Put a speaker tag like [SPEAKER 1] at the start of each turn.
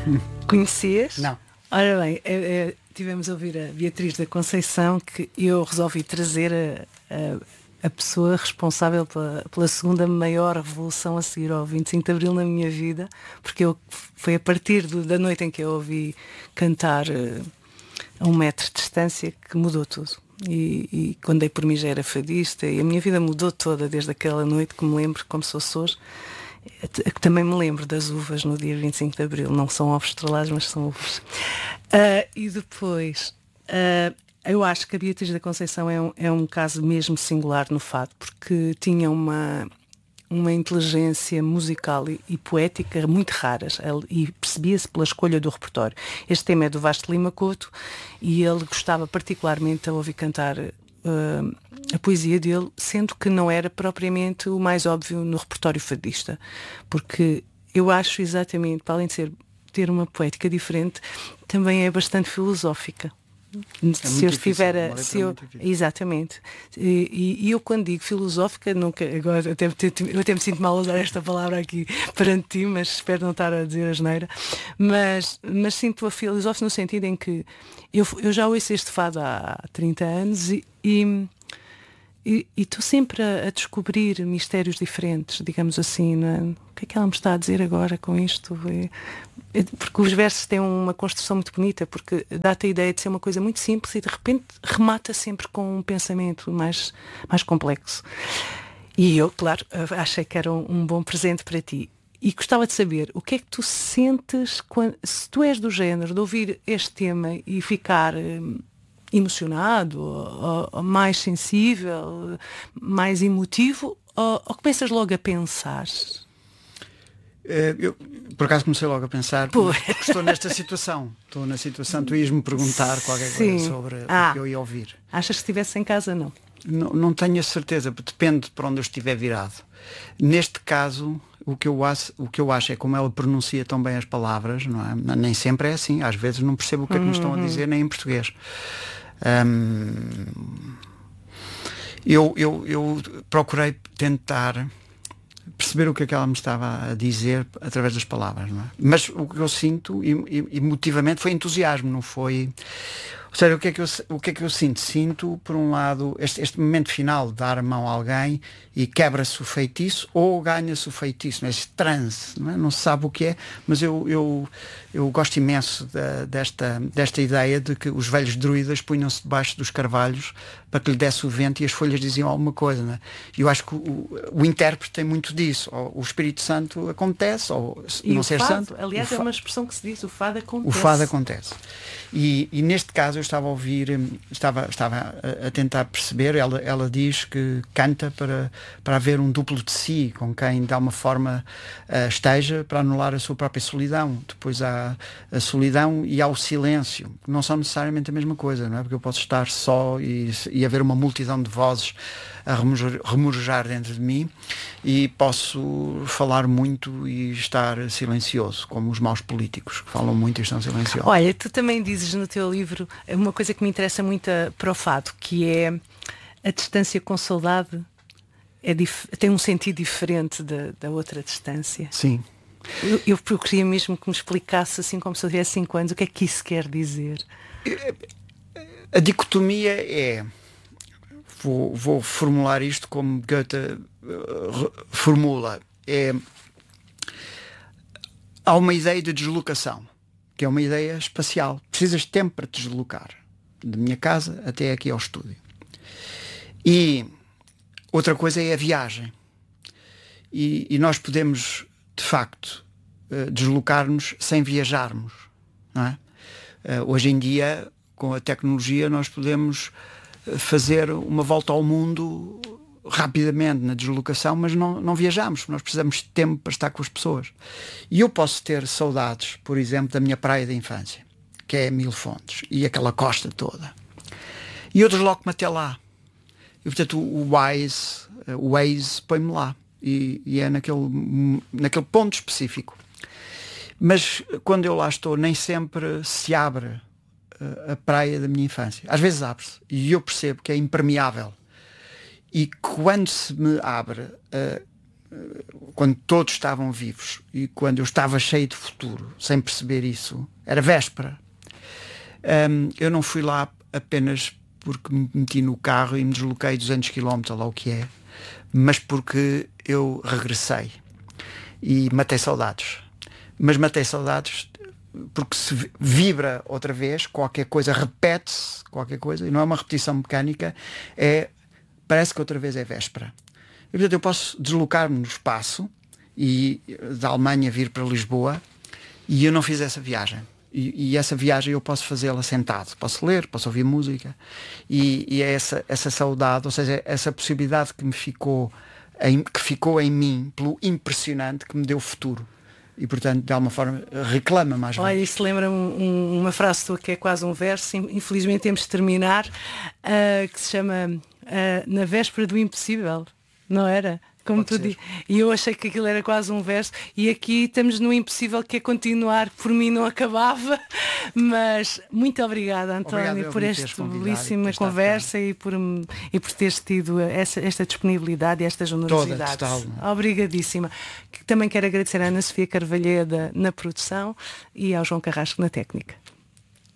[SPEAKER 1] Conhecias?
[SPEAKER 2] Não.
[SPEAKER 1] Ora bem, tivemos a ouvir a Beatriz da Conceição, que eu resolvi trazer a pessoa responsável pela segunda maior revolução a seguir ao 25 de Abril na minha vida, porque foi a partir da noite em que eu ouvi cantar a 1 metro de distância que mudou tudo. E quando dei por mim já era fadista e a minha vida mudou toda desde aquela noite, que me lembro como se fosse hoje. Também me lembro das uvas no dia 25 de Abril. Não são ovos estrelados, mas são uvas. E depois, eu acho que a Beatriz da Conceição é um caso mesmo singular no fado, porque tinha uma inteligência musical e poética muito raras, e percebia-se pela escolha do repertório. Este tema é do Vasco Lima Couto e ele gostava particularmente de ouvir cantar a poesia dele, sendo que não era propriamente o mais óbvio no repertório fadista, porque eu acho exatamente, para além de ter uma poética diferente, também é bastante filosófica. Se eu estiver exatamente, e eu quando digo filosófica, nunca, agora eu até me sinto mal a usar esta palavra aqui perante ti, mas espero não estar a dizer asneira, mas sinto-a filosófica no sentido em que eu já ouço este fado há 30 anos e estou sempre a descobrir mistérios diferentes, digamos assim, não é? O que é que ela me está a dizer agora com isto? Porque os versos têm uma construção muito bonita, porque dá-te a ideia de ser uma coisa muito simples e de repente remata sempre com um pensamento mais complexo. E eu, claro, achei que era um bom presente para ti. E gostava de saber o que é que tu sentes se tu és do género de ouvir este tema e ficar emocionado, ou mais sensível, mais emotivo, ou começas logo a pensar?
[SPEAKER 2] Eu, por acaso, comecei logo a pensar, porque estou nesta situação. Estou na situação, tu ias-me perguntar qualquer coisa sobre o que eu ia ouvir.
[SPEAKER 1] Achas que estivesse em casa, não?
[SPEAKER 2] Não tenho a certeza, depende para onde eu estiver virado. Neste caso, o que eu acho é como ela pronuncia tão bem as palavras, não é? Nem sempre é assim. Às vezes não percebo o que é que me estão a dizer, nem em português. Eu procurei tentar perceber o que é que ela me estava a dizer através das palavras, não é? Mas o que eu sinto emotivamente foi entusiasmo, não foi... Ou seja, o que é que eu sinto? Sinto, por um lado, este momento final de dar a mão a alguém e quebra-se o feitiço ou ganha-se o feitiço, não é? Este transe, não é? Não se sabe o que é, mas eu gosto imenso desta ideia de que os velhos druidas punham-se debaixo dos carvalhos para que lhe desse o vento e as folhas diziam alguma coisa, não é? E eu acho que o intérprete tem muito disso. Ou o Espírito Santo acontece, ou
[SPEAKER 1] e
[SPEAKER 2] não
[SPEAKER 1] o
[SPEAKER 2] ser
[SPEAKER 1] fado,
[SPEAKER 2] santo.
[SPEAKER 1] aliás, é uma expressão que se diz, o fado acontece.
[SPEAKER 2] O fado acontece. E neste caso eu estava a ouvir, estava a tentar perceber, ela diz que canta para haver um duplo de si, com quem de alguma forma esteja, para anular a sua própria solidão. Depois há a solidão e há o silêncio, que não são necessariamente a mesma coisa, não é? Porque eu posso estar só e haver uma multidão de vozes a remorejar dentro de mim e posso falar muito e estar silencioso, como os maus políticos que falam muito e estão silenciosos.
[SPEAKER 1] Olha, tu também dizes no teu livro uma coisa que me interessa muito para o fado, que é a distância com saudade tem um sentido diferente da outra distância.
[SPEAKER 2] Sim.
[SPEAKER 1] Eu queria mesmo que me explicasse, assim como se eu tivesse 5 anos, o que é que isso quer dizer.
[SPEAKER 2] A dicotomia é... Vou formular isto como Goethe formula. Há uma ideia de deslocação, que é uma ideia espacial. Precisas de tempo para te deslocar, da minha casa até aqui ao estúdio. E outra coisa é a viagem. E nós podemos, de facto, deslocar-nos sem viajarmos, não é? Hoje em dia, com a tecnologia, nós podemos fazer uma volta ao mundo rapidamente na deslocação, mas não viajamos, nós precisamos de tempo para estar com as pessoas. E eu posso ter saudades, por exemplo, da minha praia da infância, que é Mil Fontes, e aquela costa toda. E eu desloco-me até lá. E, portanto, o Waze põe-me lá. E é naquele ponto específico. Mas quando eu lá estou, nem sempre se abre a praia da minha infância. Às vezes abre-se e eu percebo que é impermeável. E quando se me abre, quando todos estavam vivos e quando eu estava cheio de futuro, sem perceber isso, era véspera. Eu não fui lá apenas porque me meti no carro e me desloquei 200 km, ou lá o que é, mas porque eu regressei e matei saudades. Mas matei saudades porque se vibra outra vez, qualquer coisa, repete-se qualquer coisa, e não é uma repetição mecânica, parece que outra vez é véspera. E, portanto, eu posso deslocar-me no espaço e da Alemanha vir para Lisboa, e eu não fiz essa viagem. E essa viagem eu posso fazê-la sentado. Posso ler, posso ouvir música. E é essa saudade, ou seja, essa possibilidade que ficou em mim pelo impressionante que me deu futuro. E, portanto, de alguma forma, reclama mais.
[SPEAKER 1] Olha, isso lembra-me uma frase tua que é quase um verso. Infelizmente temos de terminar, que se chama Na Véspera do Impossível. Não era? Como tu dizes. E eu achei que aquilo era quase um verso. E aqui estamos no impossível, que é continuar. Por mim não acabava. Mas muito obrigada, António, por esta belíssima conversa e por teres tido esta disponibilidade e esta generosidade. Obrigadíssima. Também quero agradecer à Ana Sofia Carvalheda na produção e ao João Carrasco na técnica.